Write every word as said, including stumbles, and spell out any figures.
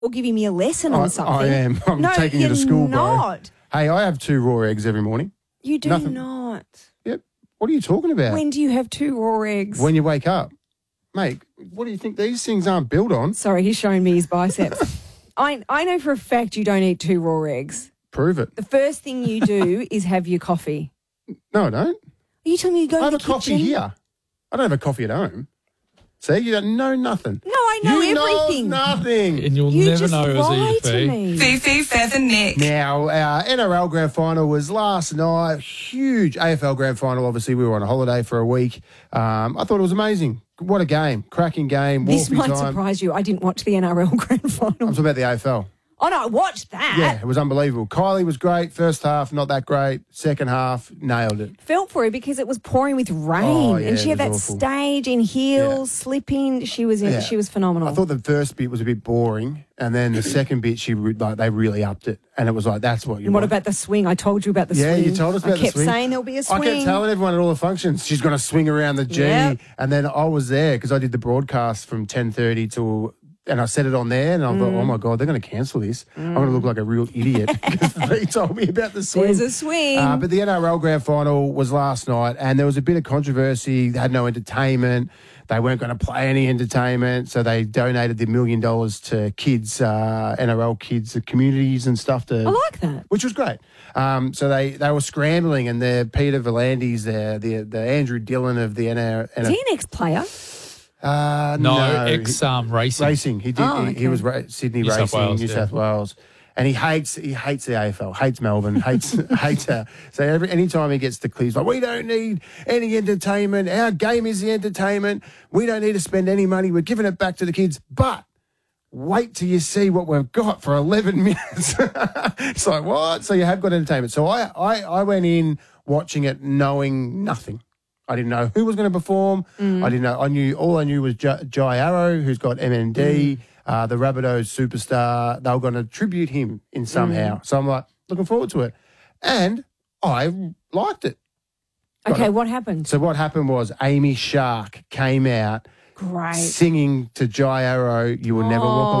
or giving me a lesson on I, something. I am. I'm no, taking you to you're school, not. bro. Hey, I have two raw eggs every morning. You do Nothing. not. Yep. What are you talking about? When do you have two raw eggs? When you wake up. Mate, what do you think these things aren't built on? Sorry, he's showing me his biceps. I I know for a fact you don't eat two raw eggs. Prove it. The first thing you do is have your coffee. No, I don't. Are you telling me you go I to have the a coffee kitchen? here. I don't have a coffee at home. See, you don't know nothing. No, I know you everything. know nothing. And you'll You never just know as lie E to F. me. Fifi, Feather, Nick. Now, our N R L Grand Final was last night. Huge A F L Grand Final. Obviously, we were on a holiday for a week. Um, I thought it was amazing. What a game. Cracking game. This Wolfie might time. surprise you. I didn't watch the N R L Grand Final. I'm talking about the A F L. Oh, no, I watched that. Yeah, it was unbelievable. Kylie was great. First half, not that great. Second half, nailed it. Felt for her because it was pouring with rain, Oh, yeah, and she it had that was awful. stage in heels, Yeah. slipping. She was in, Yeah. she was phenomenal. I thought the first bit was a bit boring, and then the second bit, she re- like they really upped it, and it was like that's what you. and what want. about the swing? I told you about the Yeah, swing. you told us about I kept the swing. saying there'll be a swing. I kept telling everyone at all the functions she's going to swing around the G, Yep. and then I was there because I did the broadcast from ten thirty till. And I said it on there, and I thought, Mm. oh, my God, they're going to cancel this. I'm going to look like a real idiot because they told me about the swing. There's a swing. Uh, but the N R L Grand Final was last night, and there was a bit of controversy. They had no entertainment. They weren't going to play any entertainment, so they donated the million dollars to kids, uh, N R L kids, the communities and stuff. To, I like that. which was great. Um, so they, they were scrambling, and the Peter Volandis there, the the Andrew Dillon of the N R L. Is he an ex-player? Uh, No, no, ex um, racing. racing. He did. Oh, he, he okay. was ra- Sydney New South Racing, Wales, New yeah. South Wales, and he hates he hates the A F L, hates Melbourne, hates hates her. So every anytime he gets to Cleves, like we don't need any entertainment. Our game is the entertainment. We don't need to spend any money. We're giving it back to the kids, but. Wait till you see what we've got for eleven minutes. It's like, what? So you have got entertainment. So I, I, I went in watching it knowing nothing. I didn't know who was going to perform. I didn't know. I knew all I knew was J- Jai Arrow, who's got M N D, uh, the Rabbitohs superstar. They were going to tribute him in somehow. So I'm like, looking forward to it. And I liked it. Okay, what happened? So what happened was Amy Shark came out Great. singing to Jai Arrow, "You Will Never Walk Oh.